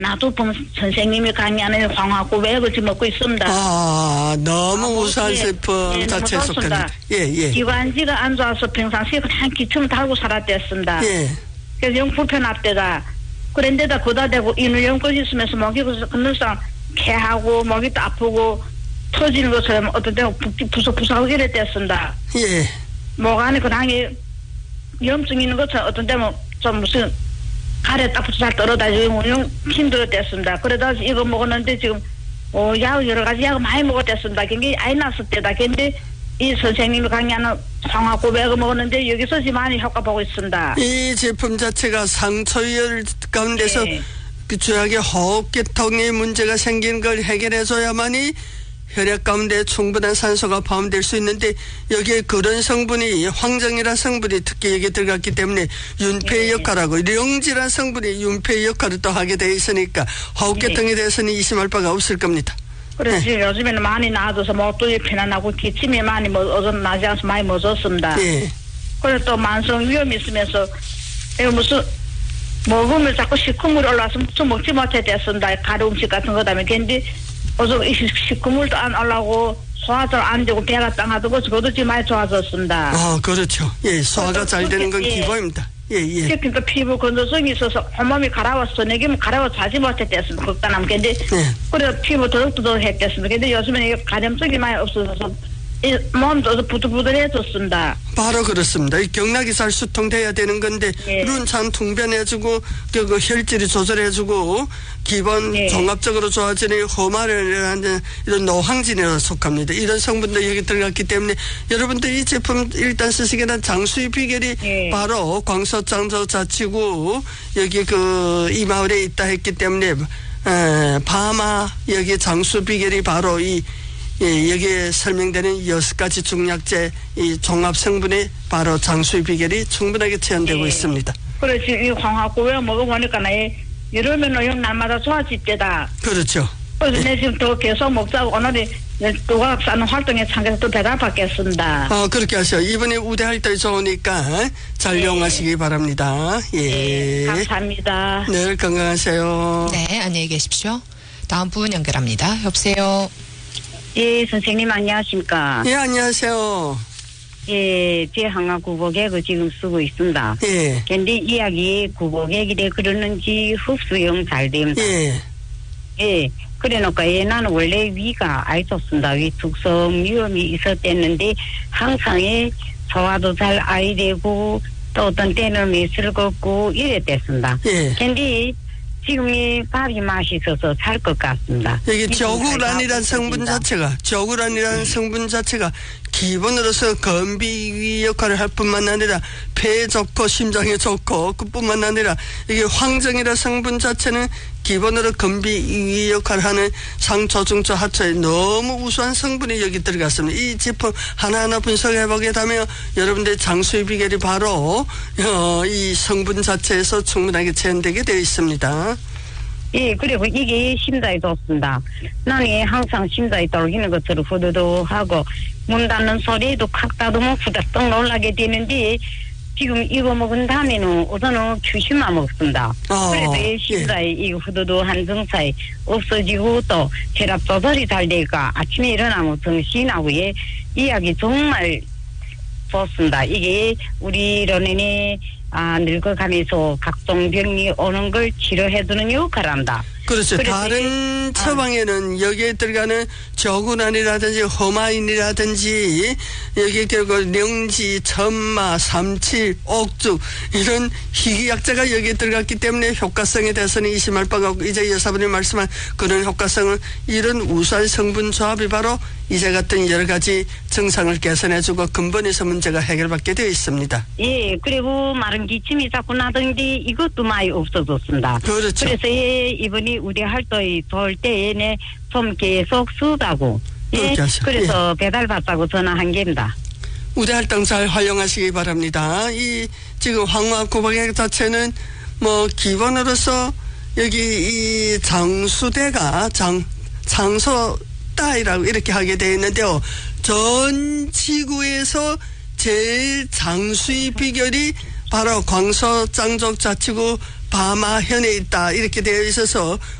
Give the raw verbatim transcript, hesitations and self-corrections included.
나도 본 선생님이 강의하는 황화 고백을 지금 먹고 있습니다. 아, 너무 아, 우수한 예, 제품 예, 자체에 너무 속합니다. 좋습니다. 예, 예. 기관지가 안 좋아서 평상시에 그냥 기침 달고 살았댔습니다. 예. 그래서 영 불편합대가. 그런데다 거다 대고 인후염까지 있으면서 목이 그늘상 개하고 목이 또 아프고 터지는 것처럼 어떤 때는 부석부석하고 이랬댔습니다. 예. 목 안에 그 당이 염증 있는 것처럼 어떤 때는 좀 무슨 가래 딱 붙여 잘 떨어다니고 힘들었댔습니다. 그러다 이거 먹었는데 지금 어, 약 여러 가지 약을 많이 먹었댔습니다. 굉장히 아이 났을 때다. 근데 이 선생님이 강의하는 황화 고백을 먹었는데 여기서 지금 많이 효과 보고 있습니다. 이 제품 자체가 상처열 가운데서 네. 그 주약의 호흡계통의 문제가 생긴 걸 해결해줘야만이 혈액 가운데 충분한 산소가 포함될 수 있는데 여기에 그런 성분이 황정이라는 성분이 특히 여기에 들어갔기 때문에 윤폐의 네. 역할하고 령지라는 성분이 윤폐의 역할을 또 하게 돼 있으니까 호흡계통에 네. 대해서는 의심할 바가 없을 겁니다. 그래서 네. 요즘에는 많이 나아져서 목도 편안하고 기침이 많이 뭐 어전 나지 않아서 많이 멎었습니다. 예. 그래서 또 만성 위염이 있으면서 이거 무슨 먹으면 자꾸 시커물이 올라와서 무슨 먹지 못해 됐습니다. 가루 음식 같은 거 다음에 근데 어서 이 시커물도 안 올라오고 소화도 안 되고 배가 땅하고 그것도 지금 많이 좋아졌습니다. 아, 그렇죠. 예, 소화가 잘 되는 건 예. 기본입니다. 예, 예. 그러니까 피부 건조성이 있어서 온몸이 가라워서 내기면 가라워 자지 못했댔습니다. 극단하면 근데 네. 그래서 피부 더덕더덕 했댔습니다. 근데 요즘에는 이게 가려움증이 많이 없어져서 이 몸도 부들부들해졌습니다. 바로 그렇습니다. 이 경락이 잘 수통돼야 되는 건데 예. 룬찬 통변해주고 그, 그 혈질이 조절해주고 기본 예. 종합적으로 좋아지는 호마르라는 이런 노황진에 속합니다. 이런 성분도 여기 들어갔기 때문에 여러분들 이 제품 일단 쓰시게 된 장수의 비결이 예. 바로 광서장조 자치구 여기 그 이 마을에 있다 했기 때문에 에, 바마 여기 장수 비결이 바로 이 예, 여기에 설명되는 여섯 가지 중약제 이 종합 성분이 바로 장수의 비결이 충분하게 체현되고 예. 있습니다. 그래서 이 황화고에 먹어보니까 나 이러면은 날마다 좋아질 때다. 그렇죠. 그래서 예. 내 지금 또 계속 먹자고 오늘이 또각 싸는 활동에 참가해서 또 배달 받겠습니다. 어, 그렇게 하세요. 이번에 우대 활동이 좋으니까 잘 예. 이용하시기 바랍니다. 예. 예, 감사합니다. 늘 건강하세요. 네, 안녕히 계십시오. 다음 분 연결합니다. 여보세요. 예, 선생님 안녕하십니까? 예, 안녕하세요. 예, 제 항암 구보객을 지금 쓰고 있습니다. 예. 근데 이야기 구보객이래 그러는지 흡수용 잘 됩니다. 예. 예, 그래 놓고 예, 나는 원래 위가 아이 좋습니다. 위 tuk성 위험이 있었댔는데 항상 예, 소화도 잘 아이 되고 또 어떤 때는 매실 걷고 이랬댔습니다. 예. 근데 지금 이 밥이 맛있어서 살 것 같습니다. 여기 저구란이라는 성분 자체가 저구란이라는 성분 자체가 기본으로서 건비 역할을 할 뿐만 아니라 폐에 좋고 심장에 좋고 그뿐만 아니라 이게 황정이라는 성분 자체는 기본으로 건비 역할을 하는 상초중초 하초에 너무 우수한 성분이 여기 들어갔습니다. 이 제품 하나하나 분석해 보게 되면 여러분들의 장수의 비결이 바로 어, 이 성분 자체에서 충분하게 체현되게 되어 있습니다. 예, 그리고 이게 심장이 좋습니다. 나는 항상 심장이 떨리는 것처럼 후두두하고 문 닫는 소리도 칵 닫으면 후다떡 놀라게 되는데 지금 이거 먹은 다음에는 우선은 휴식만 먹습니다. 어, 그래도 이 심장이 예. 이 후두두한 증상이 없어지고 또 혈압 조절이 잘 되니까 아침에 일어나면 정신하고 예, 이야기 정말 좋습니다. 이게 우리 런인이 아, 늙어가면서 각종 병이 오는 걸 치료해주는 역할을 한다. 그렇죠. 다른 처방에는 여기에 들어가는 저구난이라든지 허마인이라든지 여기에 들어가는 령지, 천마, 삼칠, 옥죽 이런 희귀약자가 여기에 들어갔기 때문에 효과성에 대해서는 의심할 바가 없고 이제 여사분이 말씀한 그런 효과성은 이런 우수한 성분 조합이 바로 이제 같은 여러 가지 증상을 개선해주고 근본에서 문제가 해결받게 되어 있습니다. 예, 그리고 마른 기침이 자꾸 나던데 이것도 많이 없어졌습니다. 그렇죠. 그래서 예, 이번이 우리 활동이 돌 때에 좀 계속 쓰다고 예, 그래서 예. 배달 받자고 전화한 겁니다. 우대 활동 잘 활용하시기 바랍니다. 이 지금 황화 고박액 자체는 뭐 기본으로서 여기 이 장수대가 장 장소 따이라고 이렇게 하게 되어 있는데요. 전 지구에서 제일 장수의 비결이 바로 광서 짱족 자치구 바마현에 있다 이렇게 되어 있어서